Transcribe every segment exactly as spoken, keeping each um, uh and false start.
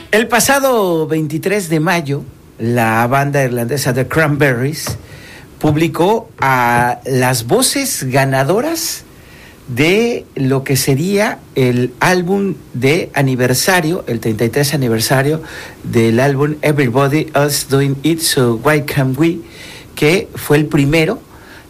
El pasado veintitrés de mayo, la banda irlandesa The Cranberries publicó a las voces ganadoras de lo que sería el álbum de aniversario, el treinta y tres aniversario del álbum Everybody Else Doing It, So Why Can't We, que fue el primero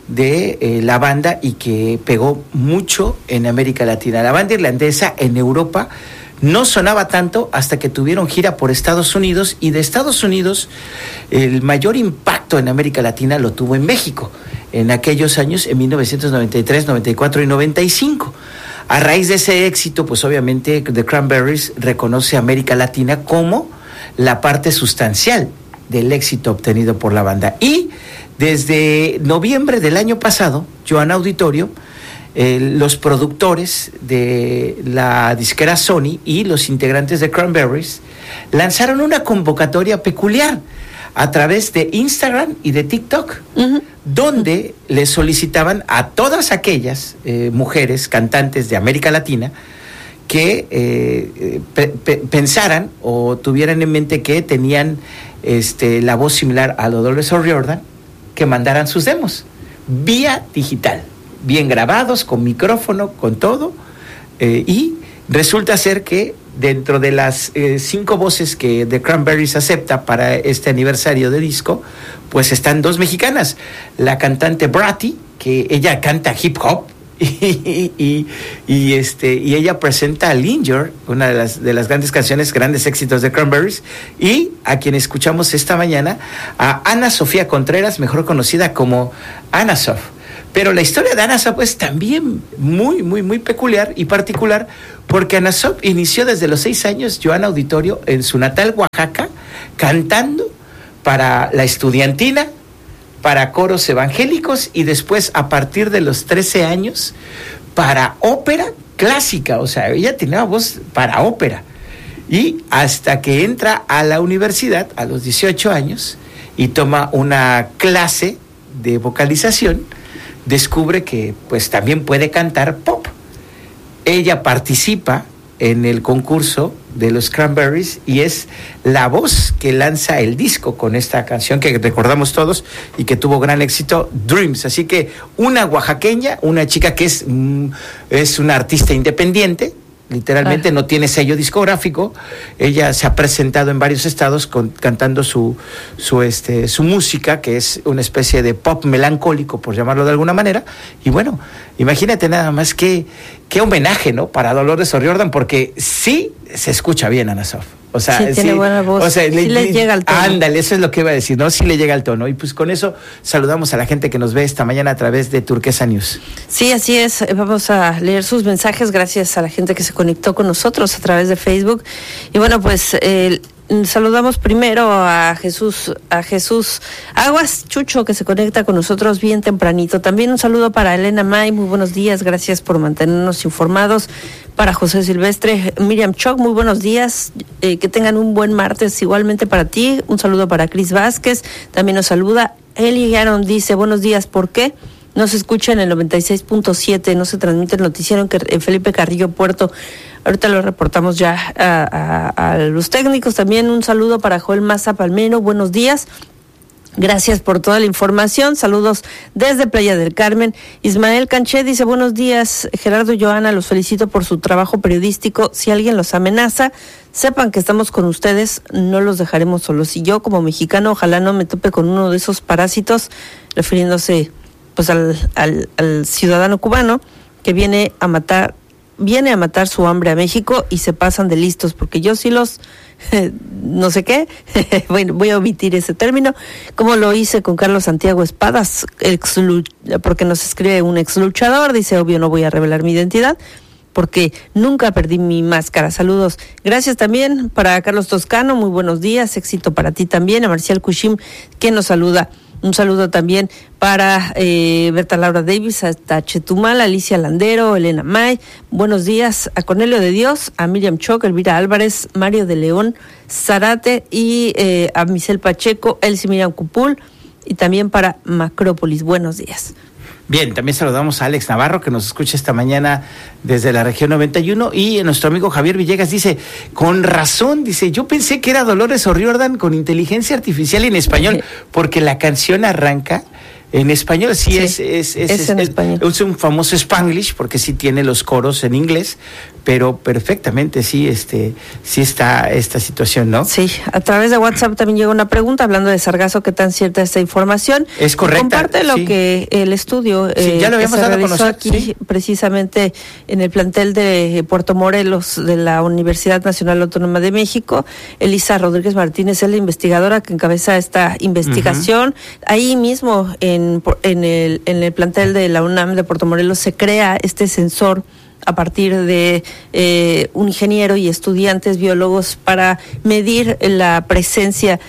de eh, la banda y que pegó mucho en América Latina. La banda irlandesa en Europa no sonaba tanto hasta que tuvieron gira por Estados Unidos, y de Estados Unidos el mayor impacto en América Latina lo tuvo en México en aquellos años, en mil novecientos noventa y tres, noventa y cuatro y noventa y cinco. A raíz de ese éxito, pues obviamente The Cranberries reconoce a América Latina como la parte sustancial del éxito obtenido por la banda. Y desde noviembre del año pasado, Joan Auditorio, eh, los productores de la disquera Sony y los integrantes de Cranberries lanzaron una convocatoria peculiar a través de Instagram y de TikTok, uh-huh. donde les solicitaban a todas aquellas eh, mujeres cantantes de América Latina que eh, pe- pe- pensaran o tuvieran en mente que tenían este, la voz similar a Dolores O'Riordan, que mandaran sus demos vía digital, bien grabados, con micrófono, con todo, eh, y resulta ser que dentro de las eh, cinco voces que The Cranberries acepta para este aniversario de disco, pues están dos mexicanas, la cantante Bratty, que ella canta hip hop, y, y, y este y ella presenta a Linger, una de las de las grandes canciones, grandes éxitos de Cranberries, y a quien escuchamos esta mañana, a Ana Sofía Contreras, mejor conocida como Ana Sof. Pero la historia de Ana Sof es también muy, muy, muy peculiar y particular, porque Ana Sof inició desde los seis años, Joan Auditorio, en su natal Oaxaca, cantando para la estudiantina, para coros evangélicos, y después, a partir de los trece años, para ópera clásica. O sea, ella tenía voz para ópera. Y hasta que entra a la universidad a los dieciocho años y toma una clase de vocalización, descubre que pues también puede cantar pop. Ella participa en el concurso de los Cranberries y es la voz que lanza el disco con esta canción que recordamos todos y que tuvo gran éxito, Dreams. Así que una oaxaqueña, una chica que es, mm, es una artista independiente, literalmente, ah. no tiene sello discográfico. Ella se ha presentado en varios estados con, cantando su su este su música, que es una especie de pop melancólico, por llamarlo de alguna manera. Y bueno, imagínate nada más qué qué homenaje, ¿no?, para Dolores O'Riordan, porque sí se escucha bien Ana Sof. O sea, sí, sí tiene buena voz. O sea, sí le, le, le llega al tono. Ándale, eso es lo que iba a decir, ¿no? Sí le llega al tono. Y pues con eso saludamos a la gente que nos ve esta mañana a través de Turquesa News. Sí, así es. Vamos a leer sus mensajes gracias a la gente que se conectó con nosotros a través de Facebook. Y bueno, pues eh, saludamos primero a Jesús, a Jesús Aguas Chucho, que se conecta con nosotros bien tempranito. También un saludo para Elena May, muy buenos días, gracias por mantenernos informados. Para José Silvestre, Miriam Choc, muy buenos días, eh, que tengan un buen martes igualmente para ti. Un saludo para Cris Vázquez, también nos saluda. Eli Aaron dice, buenos días, ¿por qué no se escucha en el noventa y seis punto siete? No se transmite el noticiero en, en Felipe Carrillo Puerto. Ahorita lo reportamos ya a, a, a los técnicos. También un saludo para Joel Maza Palmero, buenos días. Gracias por toda la información. Saludos desde Playa del Carmen. Ismael Canché dice, buenos días, Gerardo y Joana, los felicito por su trabajo periodístico. Si alguien los amenaza, sepan que estamos con ustedes, no los dejaremos solos. Y yo, como mexicano, ojalá no me tope con uno de esos parásitos, refiriéndose pues al, al, al ciudadano cubano que viene a matar, viene a matar su hambre a México y se pasan de listos, porque yo sí los... no sé qué, bueno, voy a omitir ese término, como lo hice con Carlos Santiago Espadas, ex, porque nos escribe un ex luchador, dice, obvio no voy a revelar mi identidad, porque nunca perdí mi máscara. Saludos. Gracias también para Carlos Toscano, muy buenos días, éxito para ti también, a Marcial Cushim, que nos saluda. Un saludo también para eh, Berta Laura Davis, hasta Chetumal, Alicia Landero, Elena May. Buenos días a Cornelio de Dios, a Miriam Choc, Elvira Álvarez, Mario de León, Zarate y eh, a Michelle Pacheco, Elsie Miriam Cupul, y también para Macrópolis. Buenos días. Bien, también saludamos a Alex Navarro, que nos escucha esta mañana desde la región noventa y uno, y nuestro amigo Javier Villegas dice, con razón, dice, yo pensé que era Dolores O'Riordan con inteligencia artificial en español, porque la canción arranca en español. Sí, sí es, es, es, es, es, en es, español. es un famoso Spanglish, porque sí tiene los coros en inglés, pero perfectamente sí, este, sí está esta situación, ¿no? Sí, a través de WhatsApp también llegó una pregunta hablando de sargazo, ¿qué tan cierta esta información? Es correcta. Comparte lo sí. que el estudio sí, eh, ya lo habíamos que se dado a realizó conocer, aquí, sí. precisamente en el plantel de Puerto Morelos de la Universidad Nacional Autónoma de México. Elisa Rodríguez Martínez es la investigadora que encabeza esta investigación. Uh-huh. Ahí mismo en, en, el, en el plantel de la UNAM de Puerto Morelos se crea este sensor a partir de eh, un ingeniero y estudiantes biólogos para medir la presencia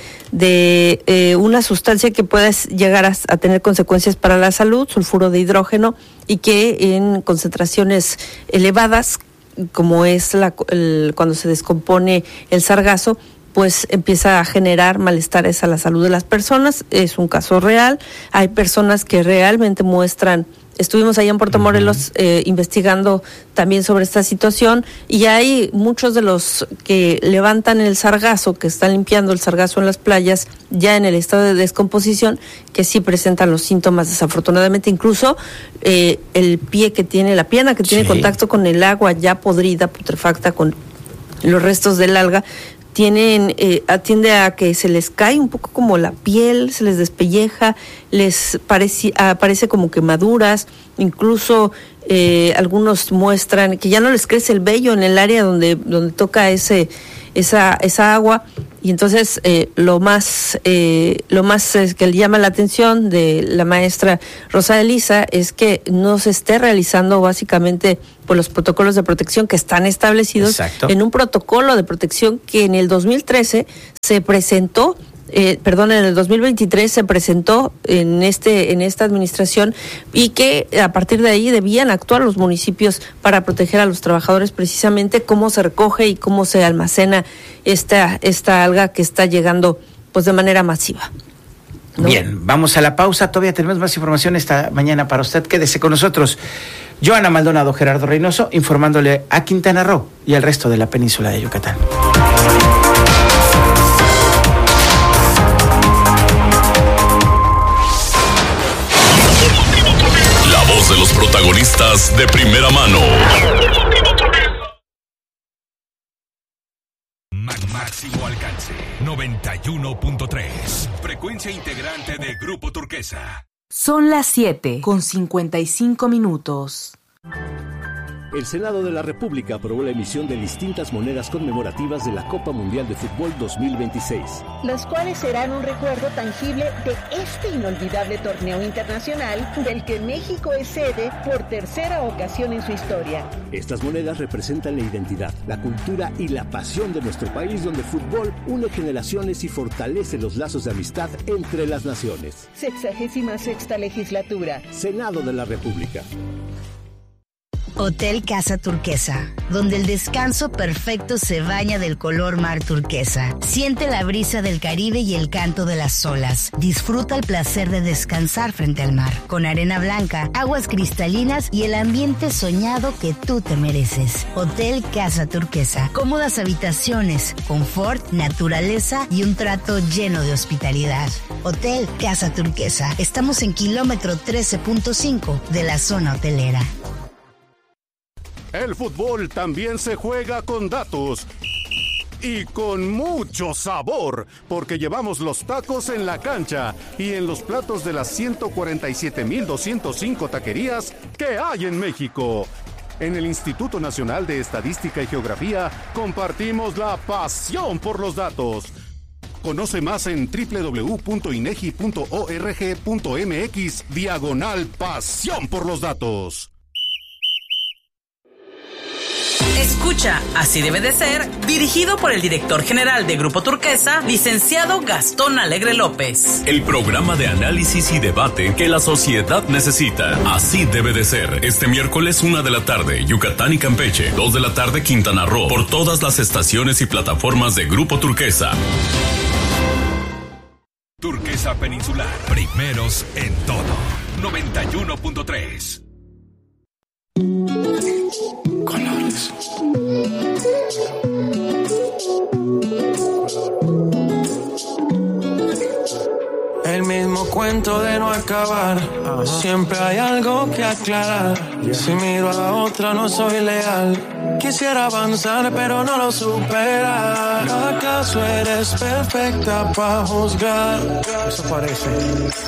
de eh, una sustancia que pueda llegar a, a tener consecuencias para la salud, sulfuro de hidrógeno, y que en concentraciones elevadas, como es la, el, cuando se descompone el sargazo, pues empieza a generar malestares a la salud de las personas. Es un caso real. Hay personas que realmente muestran. Estuvimos allá en Puerto Morelos eh, investigando también sobre esta situación, y hay muchos de los que levantan el sargazo, que están limpiando el sargazo en las playas, ya en el estado de descomposición, que sí presentan los síntomas, desafortunadamente. Incluso eh, el pie que tiene, la pierna que tiene sí. contacto con el agua ya podrida, putrefacta, con los restos del alga, tienen eh, atiende a que se les cae un poco como la piel, se les despelleja, les parece, aparece como quemaduras, incluso eh, algunos muestran que ya no les crece el vello en el área donde donde toca ese esa esa agua, y entonces eh, lo más eh, lo más eh, que le llama la atención de la maestra Rosa Elisa es que no se esté realizando básicamente por los protocolos de protección que están establecidos. Exacto. En un protocolo de protección que en el dos mil trece se presentó, eh, perdón, en el dos mil veintitrés se presentó en este en esta administración, y que a partir de ahí debían actuar los municipios para proteger a los trabajadores, precisamente cómo se recoge y cómo se almacena esta esta alga que está llegando pues de manera masiva, ¿no? Bien, vamos a la pausa. Todavía tenemos más información esta mañana para usted. Quédese con nosotros. Joana Maldonado, Gerardo Reynoso, informándole a Quintana Roo y al resto de la península de Yucatán. La voz de los protagonistas de primera mano. Máximo alcance, noventa y uno punto tres. Frecuencia integrante de Grupo Turquesa. Son las siete con cincuenta y cinco minutos. El Senado de la República aprobó la emisión de distintas monedas conmemorativas de la Copa Mundial de Fútbol dos mil veintiséis. Las cuales serán un recuerdo tangible de este inolvidable torneo internacional del que México es sede por tercera ocasión en su historia. Estas monedas representan la identidad, la cultura y la pasión de nuestro país, donde el fútbol une generaciones y fortalece los lazos de amistad entre las naciones. Sexagésima sexta legislatura. Senado de la República. Hotel Casa Turquesa, donde el descanso perfecto se baña del color mar turquesa. Siente la brisa del Caribe y el canto de las olas. Disfruta el placer de descansar frente al mar, con arena blanca, aguas cristalinas y el ambiente soñado que tú te mereces. Hotel Casa Turquesa. Cómodas habitaciones, confort, naturaleza y un trato lleno de hospitalidad. Hotel Casa Turquesa. Estamos en kilómetro trece punto cinco de la zona hotelera. El fútbol también se juega con datos y con mucho sabor, porque llevamos los tacos en la cancha y en los platos de las ciento cuarenta y siete mil doscientos cinco taquerías que hay en México. En el Instituto Nacional de Estadística y Geografía compartimos la pasión por los datos. Conoce más en doble u doble u doble u punto inegi punto org punto mx diagonal pasión por los datos. Escucha, así debe de ser, dirigido por el director general de Grupo Turquesa, licenciado Gastón Alegre López. El programa de análisis y debate que la sociedad necesita. Así debe de ser. Este miércoles, una de la tarde, Yucatán y Campeche. Dos de la tarde, Quintana Roo. Por todas las estaciones y plataformas de Grupo Turquesa. Turquesa Peninsular. Primeros en todo. noventa y uno punto tres. Colores. El mismo cuento de no acabar. Ajá. Siempre hay algo que aclarar. Yeah. Si miro a la otra no soy leal. Quisiera avanzar pero no lo superar. ¿Acaso eres perfecta para juzgar? Eso parece.